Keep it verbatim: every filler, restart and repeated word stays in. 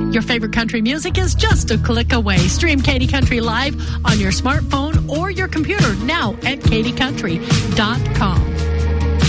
Your favorite country music is just a click away. Stream Katy Country live on your smartphone or your computer now at katy country dot com.